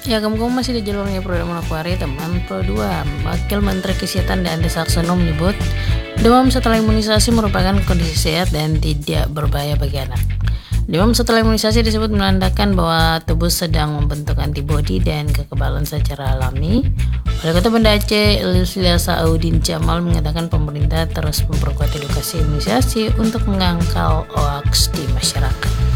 Ya, kamu masih di jalurnya Pro Manokwari, teman. Pro 2, Wakil Menteri Kesehatan Dante Saxono menyebut demam setelah imunisasi merupakan kondisi sehat dan tidak berbahaya bagi anak. Demam setelah imunisasi disebut menandakan bahwa tubuh sedang membentuk antibodi dan kekebalan secara alami. Wali Kota Banda Aceh, Ilyasa Audin Jamal, mengatakan pemerintah terus memperkuat edukasi imunisasi untuk mengangkal hoaks di masyarakat.